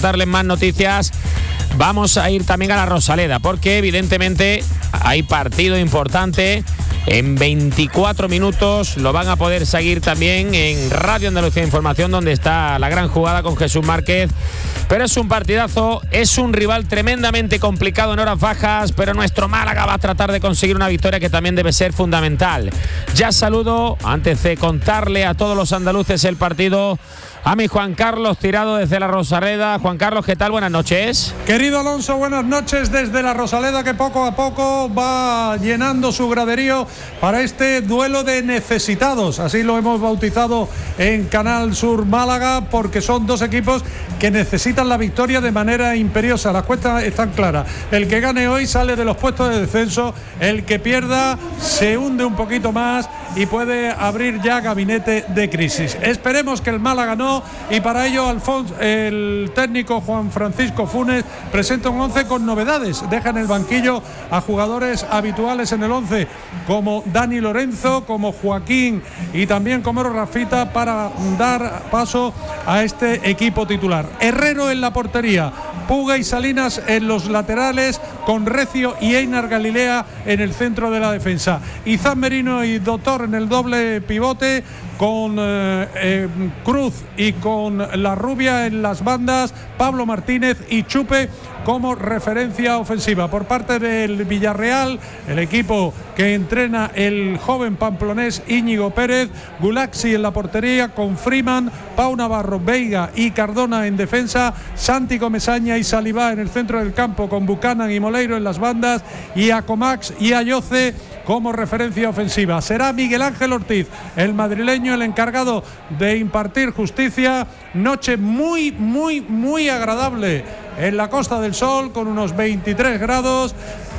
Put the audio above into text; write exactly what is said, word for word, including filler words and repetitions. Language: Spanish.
darles más noticias, vamos a ir también a la Rosaleda, porque evidentemente hay partido importante. En veinticuatro minutos lo van a poder seguir también en Radio Andalucía Información, donde está la gran jugada con Jesús Márquez. Pero es un partidazo, es un rival tremendamente complicado en horas bajas, pero nuestro Málaga va a tratar de conseguir una victoria que también debe ser fundamental. Ya saludo, antes de contarle a todos los andaluces el partido, a mi Juan Carlos Tirado desde la Rosaleda. Juan Carlos, ¿qué tal? Buenas noches. Querido Alonso, buenas noches desde la Rosaleda, que poco a poco va llenando su graderío para este duelo de necesitados. Así lo hemos bautizado en Canal Sur Málaga, porque son dos equipos que necesitan la victoria de manera imperiosa. Las cuentas están claras. El que gane hoy sale de los puestos de descenso, el que pierda se hunde un poquito más y puede abrir ya gabinete de crisis. Esperemos que el Málaga no, y para ello Alfonso, el técnico Juan Francisco Funes, presenta un once con novedades. Deja en el banquillo a jugadores habituales en el once, como Dani Lorenzo, como Joaquín y también como Rafita, para dar paso a este equipo titular. Herrero en la portería, Puga y Salinas en los laterales, con Recio y Einar Galilea en el centro de la defensa. Izan Merino y Doctor en el doble pivote, con eh, eh, Cruz y con La Rubia en las bandas, Pablo Martínez y Chupe como referencia ofensiva. Por parte del Villarreal, el equipo que entrena el joven pamplonés Íñigo Pérez, Gulaxi en la portería, con Freeman, Pau Navarro, Veiga y Cardona en defensa, Santi Comesaña y Salivá en el centro del campo, con Buchanan y Moleiro en las bandas, y Acomax y Ayoce como referencia ofensiva. Será Miguel Ángel Ortiz, el madrileño, el encargado de impartir justicia. Noche muy, muy, muy agradable en la Costa del Sol, con unos veintitrés grados.